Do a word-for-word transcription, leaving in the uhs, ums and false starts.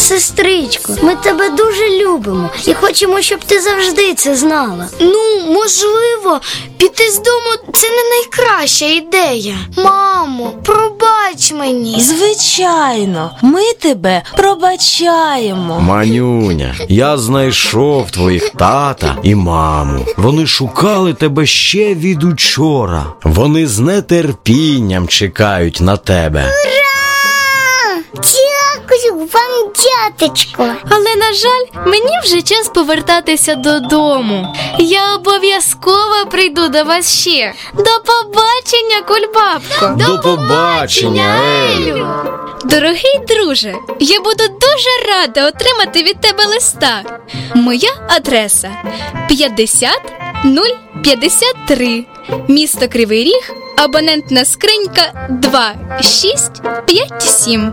сестричко, ми тебе дуже любимо і хочемо, щоб ти завжди це знала. Ну, можливо, піти з дому – це не найкраща ідея. Мамо, пробач мені. Звичайно, ми тебе пробачаємо. Манюня, я знайшов твоїх тата і маму. Вони шукали тебе ще від учора. Вони з нетерпінням чекають на тебе. Дякую вам, дятечко. Але, на жаль, мені вже час повертатися додому. Я обов'язково прийду до вас ще. До побачення, Кульбабко. До побачення, Елю. Дорогий друже, я буду дуже рада отримати від тебе листа. Моя адреса п'ятдесят нуль п'ятдесят три, місто Кривий Ріг, абонентна скринька два шість п'ять сім.